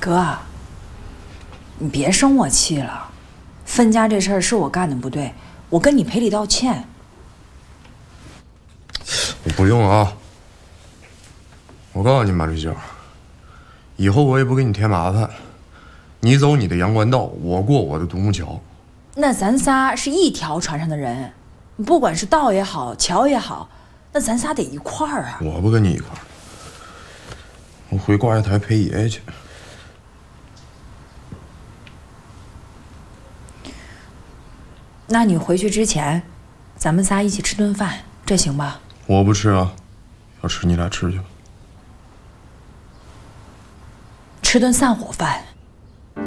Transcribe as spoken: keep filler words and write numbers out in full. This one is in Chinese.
哥，你别生我气了，分家这事儿是我干的不对，我跟你赔礼道歉。 我不用啊，我告诉你马水娇，以后我也不给你添麻烦，你走你的阳关道，我过我的独木桥。 那咱仨是一条船上的人，不管是道也好，桥也好，那咱仨得一块儿啊。 我不跟你一块儿，我回挂月台陪爷爷去。 那你回去之前，咱们仨一起吃顿饭，这行吧？ 我不吃啊，要吃你俩吃去吧。 吃顿散伙饭。